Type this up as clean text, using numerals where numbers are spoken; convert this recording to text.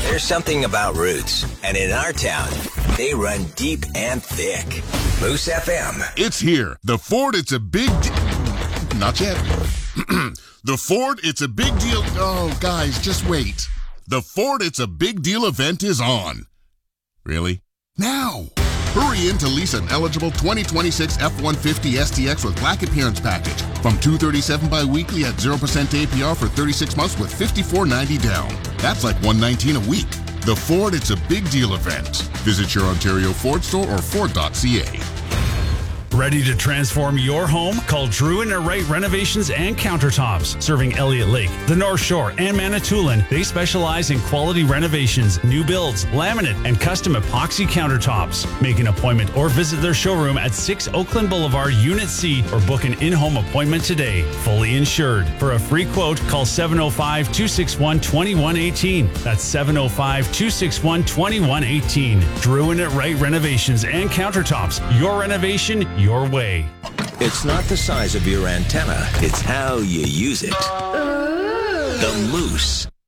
There's something about roots, and in our town, they run deep and thick. Moose FM. It's here. The Ford, it's a big Not yet. The Ford, it's a big deal. Oh, guys, just wait. The Ford, it's a big deal event is on. Really? Now. Hurry in to lease an eligible 2026 F-150 STX with Black Appearance Package from $237 bi-weekly at 0% APR for 36 months with $54.90 down. That's like $119 a week. The Ford, it's a big deal event. Visit your Ontario Ford store or Ford.ca. Ready to transform your home? Call Drew and Wright Renovations and Countertops. Serving Elliott Lake, the North Shore, and Manitoulin, they specialize in quality renovations, new builds, laminate, and custom epoxy countertops. Make an appointment or visit their showroom at 6 Oakland Boulevard, Unit C, or book an in-home appointment today. Fully insured. For a free quote, call 705-261-2118. That's 705-261-2118. Drew and Wright Renovations and Countertops. Your renovation, your way. It's not the size of your antenna, it's how you use it. The Moose.